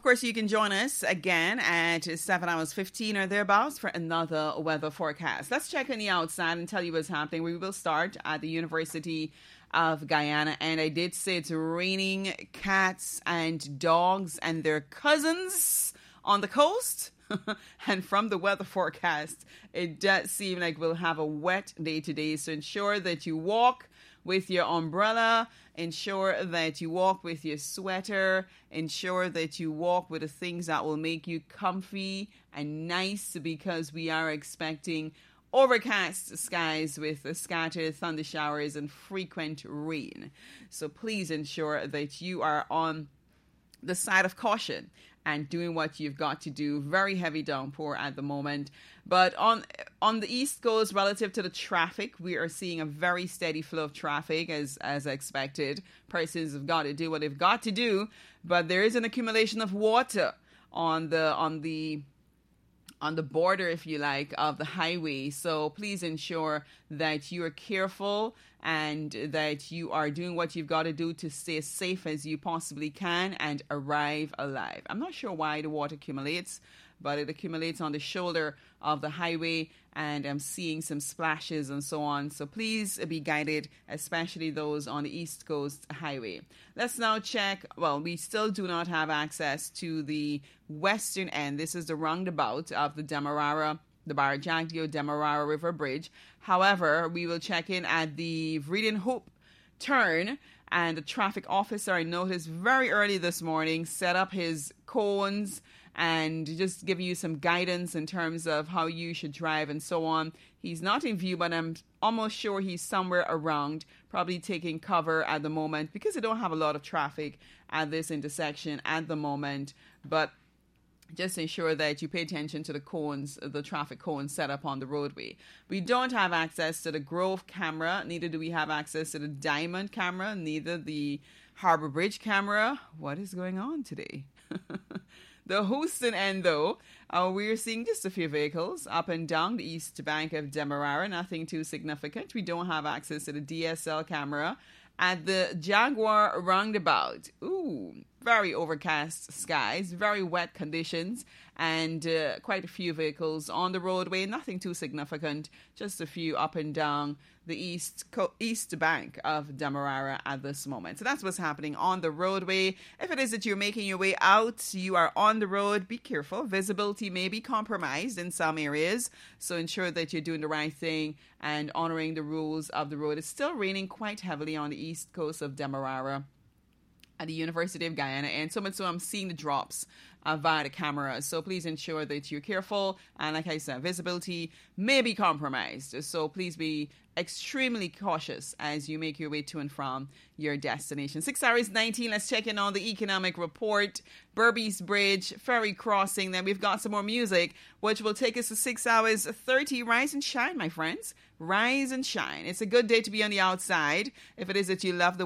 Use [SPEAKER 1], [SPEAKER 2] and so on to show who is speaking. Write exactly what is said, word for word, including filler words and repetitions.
[SPEAKER 1] course, you can join us again at seven hours fifteen or thereabouts for another weather forecast. Let's check on the outside and tell you what's happening. We will start at the University of Guyana, and I did say it's raining cats and dogs and their cousins on the coast. And from the weather forecast, it does seem like we'll have a wet day today. So ensure that you walk with your umbrella, ensure that you walk with your sweater, ensure that you walk with the things that will make you comfy and nice, because we are expecting overcast skies with scattered thunder showers and frequent rain. So please ensure that you are on the side of caution and doing what you've got to do. Very heavy downpour at the moment. But on on the East Coast, relative to the traffic, we are seeing a very steady flow of traffic as, as expected. Persons have got to do what they've got to do, but there is an accumulation of water on the on the on the border, if you like, of the highway. So please ensure that you are careful and that you are doing what you've got to do to stay as safe as you possibly can and arrive alive. I'm not sure why the water accumulates, but it accumulates on the shoulder of the highway, and I'm seeing some splashes and so on. So please be guided, especially those on the East Coast Highway. Let's now check. Well, we still do not have access to the western end. This is the roundabout of the Demerara, the Barajagio Demerara River Bridge. However, we will check in at the Vredin Hope turn, and the traffic officer, I noticed very early this morning, set up his cones and just give you some guidance in terms of how you should drive and so on. He's not in view, but I'm almost sure he's somewhere around, probably taking cover at the moment, because they don't have a lot of traffic at this intersection at the moment. But just ensure that you pay attention to the cones, the traffic cones set up on the roadway. We don't have access to the Grove camera, neither do we have access to the Diamond camera, neither the Harbor Bridge camera. What is going on today? The Houston end, though, uh, we're seeing just a few vehicles up and down the east bank of Demerara, nothing too significant. We don't have access to the D S L camera. At the Jaguar roundabout, ooh, very overcast skies, very wet conditions, and uh, quite a few vehicles on the roadway. Nothing too significant, just a few up and down the east co- east bank of Demerara at this moment. So that's what's happening on the roadway. If it is that you're making your way out, you are on the road, be careful. Visibility may be compromised in some areas, so ensure that you're doing the right thing and honoring the rules of the road. It's still raining quite heavily on the east coast of Demerara at the University of Guyana, and so much so I'm seeing the drops uh, via the camera. So please ensure that you're careful, and like I said, visibility may be compromised, so please be extremely cautious as you make your way to and from your destination. Six hours nineteen, let's check in on the economic report. Berbice Bridge, ferry crossing, then we've got some more music, which will take us to six hours thirty. Rise and shine, my friends. Rise and shine. It's a good day to be on the outside if it is that you love the